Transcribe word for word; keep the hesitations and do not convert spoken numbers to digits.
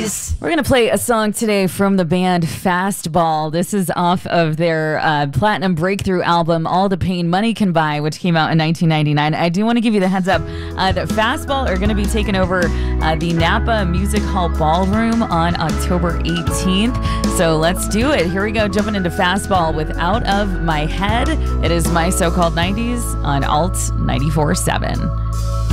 nineties. We're going to play a song today from the band Fastball. This is off of their uh, platinum breakthrough album, All the Pain Money Can Buy, which came out in nineteen ninety-nine. I do want to give you the heads up uh, that Fastball are going to be taking over uh, the Napa Music Hall Ballroom on October eighteenth. So let's do it. Here we go, jumping into Fastball with Out of My Head. It is My So-Called nineties on Alt ninety-four point seven.